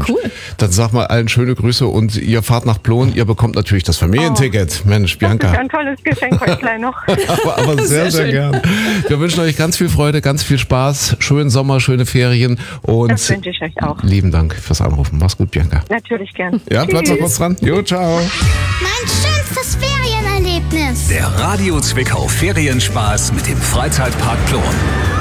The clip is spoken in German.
cool. Dann sag mal allen schöne Grüße und ihr fahrt nach Plon, ihr bekommt natürlich das Familienticket. Mensch, Bianca. Das ist ein tolles Geschenk heute gleich noch. aber sehr, sehr gern. Wir wünschen euch ganz viel Freude, ganz viel Spaß, schönen Sommer, schöne Ferien und Das wünsche ich euch auch. lieben Dank fürs Anrufen. Mach's gut, Bianca. Natürlich gern. Ja, bleib noch kurz dran. Jo, ciao. Mein schönstes Ferienerlebnis. Der Radio Zwickau Ferienspaß mit dem Freizeitpark Plon.